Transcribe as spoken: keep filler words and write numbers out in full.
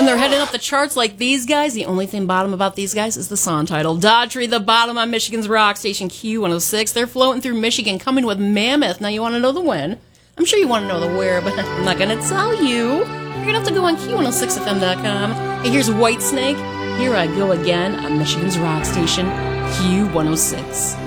they're heading up the charts like these guys. The only thing bottom about these guys is the song title. Daughtry, the bottom on Michigan's rock station Q one oh six. They're floating through Michigan, coming with Mammoth. Now, you want to know the when? I'm sure you want to know the where, but I'm not going to tell you. You're going to have to go on Q one oh six F M dot com. Hey, here's Whitesnake. Here I go again on Michigan's rock station Q one oh six.